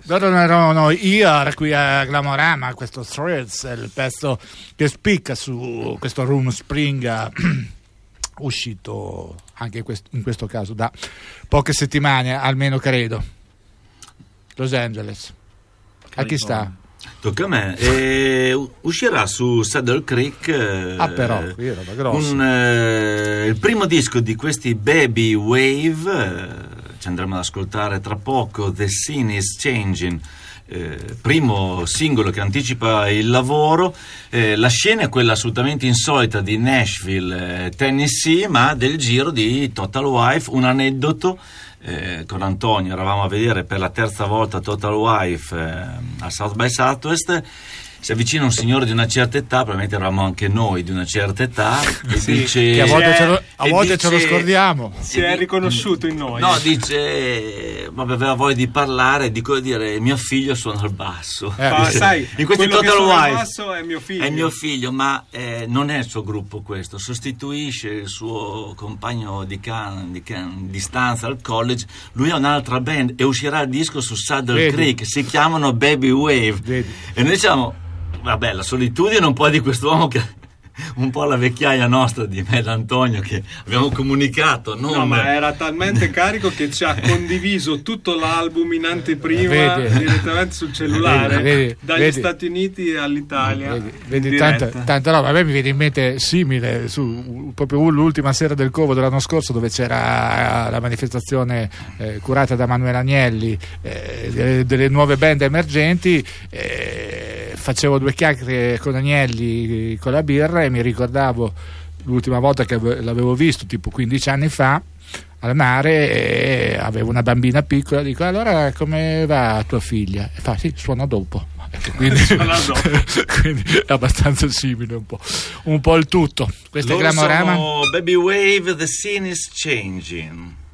Loro erano IAR qui a Glamorama, questo Threads, il pezzo che spicca su questo Room Spring uscito anche in questo caso da poche settimane, almeno credo. Los Angeles. A chi sta? Tocca a me. Uscirà su Saddle Creek però, qui è roba grossa. il primo disco di questi Baby Wave. Ci andremo ad ascoltare tra poco, The Scene is Changing, primo singolo che anticipa il lavoro. La scena è quella assolutamente insolita di Nashville, Tennessee, ma del giro di Total Wife. Un aneddoto: con Antonio eravamo a vedere per la terza volta Total Wife a South by Southwest. Si avvicina un signore di una certa età, probabilmente eravamo anche noi di una certa età, e dice che a volte ce lo scordiamo. Si è riconosciuto in noi. No, dice, ma aveva voglia di parlare, di dire mio figlio suona il basso. Sai, in questi quello Total che suona Wife il basso è mio figlio. È mio figlio, ma non è il suo gruppo questo. Sostituisce il suo compagno di stanza al college. Lui ha un'altra band e uscirà il disco su Saddle Creek. Si chiamano Baby Wave. E noi diciamo, vabbè, la solitudine un po' di quest'uomo che un po' la vecchiaia nostra di me ed Antonio, che abbiamo comunicato. No, ma era talmente carico che ci ha condiviso tutto l'album in anteprima direttamente sul cellulare, dagli Stati Uniti all'Italia. Vedi tanta roba. A me mi viene in mente simile su proprio l'ultima sera del Covo dell'anno scorso, dove c'era la manifestazione curata da Manuela Agnelli delle nuove band emergenti. Facevo due chiacchiere con Agnelli con la birra e mi ricordavo l'ultima volta che l'avevo visto tipo 15 anni fa al mare, e avevo una bambina piccola. Dico, allora come va tua figlia? E fa, sì, suona dopo. Quindi è abbastanza simile un po' il tutto. Questo è Glamorama. Baby Wave, The Scene is Changing.